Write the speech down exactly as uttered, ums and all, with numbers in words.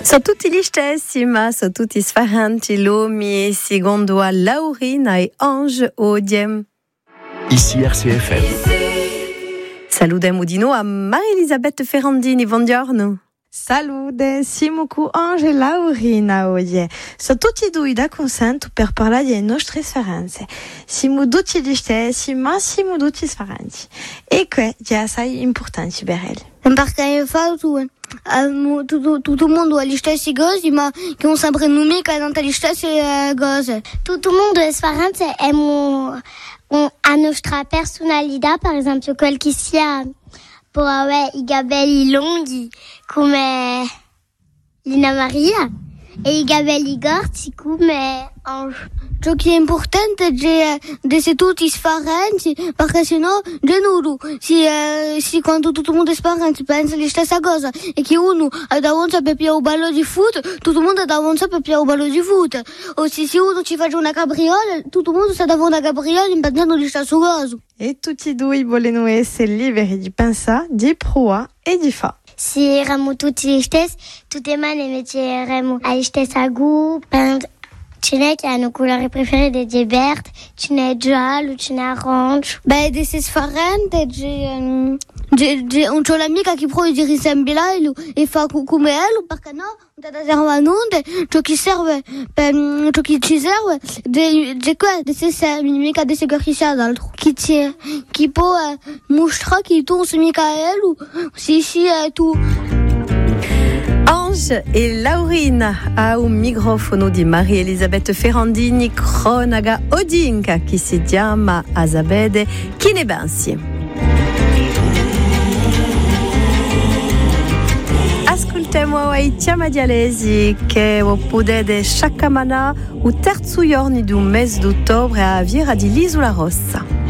So tutti gli stessi, ma so tutti sfarranti, l'uomi, secondo a Laurina e Ange Odiem. Ici R C F M. Salutiamo di nuovo a Maria-Elisabeth Ferrandini, buongiorno. Salute, siamo con Ange e Laurina oggi. Sono tutti e due da consento per parlare delle nostre esperienze. Siamo tutti gli stessi, ma siamo tutti differenti. E questo è assai importante per loro. Perché fa tutto, tutto, tutto il mondo ha gli stessi cose, ma che non sempre noi che hanno le stesse cose. Tutto il mondo è differente e ha nostra personalità, per esempio quel che sia può avere i capelli lunghi come Lina Maria e i capelli corti come Ange. Ciò che è importante è di essere tutti differenti, perché sennò non si, eh, si quando tutto il mondo è differente pensa la stessa cosa e che uno ha davanti per più un ballo di foot, tutto il mondo ha davanti per più un ballo di foot. O se, se uno ci fa una capriola, tutto il mondo sta davanti a una capriola pensando la stessa cosa. E tutti e due vogliono essere liberi di pensare, di provare e di fare. Se eravamo tutti gli stessi, tutte le mani metteremo alla stessa gusto. Ce n'è che hanno colore preferito di verde, ce n'è giallo, ce n'è arancio. Beh, di essere differente, c'è un'amica che prova di risemblare e fa come lui, perché no? Non serve a niente, ciò che serve, ciò che ci serve, è quello di essere mica di essere chissà d'altro. Chi ci, chi può mostrare che tu sei mica lui, sì, sì, è tu. Ange e Laurina a un microfono di Maria-Elisabeth Ferrandini, cronaca Odinka, che si chiama Azabede Kinebansi. Ascoltiamo i chiama dialesi che potete chaque settimana il terzo giorno di un mese d'ottobre a Viera di l'Isola Rossa.